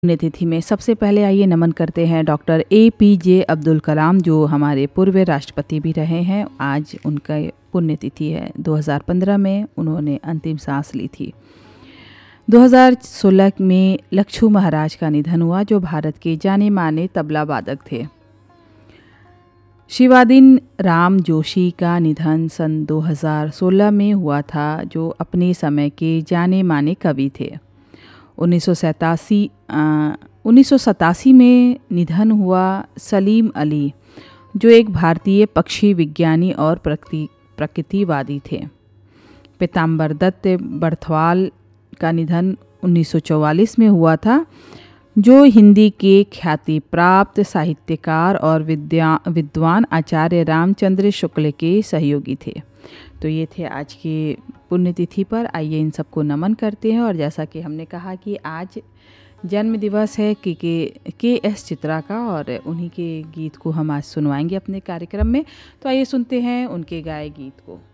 पुण्यतिथि में सबसे पहले आइए नमन करते हैं डॉक्टर APJ अब्दुल कलाम, जो हमारे पूर्व राष्ट्रपति भी रहे हैं। आज उनका पुण्यतिथि है। 2015 में उन्होंने अंतिम सांस ली थी। 2016 में लक्ष्मू महाराज का निधन हुआ, जो भारत के जाने माने तबला वादक थे। शिवादिन राम जोशी का निधन सन 2016 में हुआ था, जो अपने समय के जाने माने कवि थे। 1987 में निधन हुआ सलीम अली, जो एक भारतीय पक्षी विज्ञानी और प्रकृतिवादी थे। पीताम्बर दत्त बर्थवाल का निधन 1944 में हुआ था, जो हिंदी के ख्याति प्राप्त साहित्यकार और विद्वान आचार्य रामचंद्र शुक्ल के सहयोगी थे। तो ये थे आज के पुण्यतिथि पर। आइए इन सबको नमन करते हैं। और जैसा कि हमने कहा कि आज जन्म दिवस है के.एस. चित्रा का, और उन्हीं के गीत को हम आज सुनवाएंगे अपने कार्यक्रम में। तो आइए सुनते हैं उनके गाए गीत को।